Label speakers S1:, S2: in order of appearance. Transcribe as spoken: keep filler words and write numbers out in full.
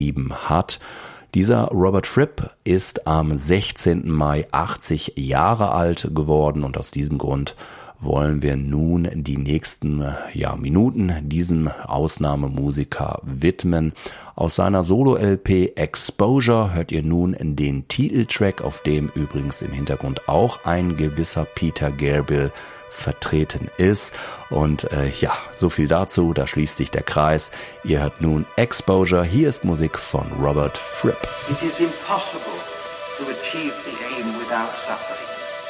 S1: geschrieben hat. Dieser Robert Fripp ist am sechzehnten Mai achtzig Jahre alt geworden und aus diesem Grund wollen wir nun die nächsten ja, Minuten diesem Ausnahmemusiker widmen. Aus seiner Solo-L P Exposure hört ihr nun den Titeltrack, auf dem übrigens im Hintergrund auch ein gewisser Peter Gabriel vertreten ist. Und äh, ja, so viel dazu, da schließt sich der Kreis. Ihr hört nun Exposure. Hier ist Musik von Robert Fripp.
S2: It is impossible to achieve the aim without suffering.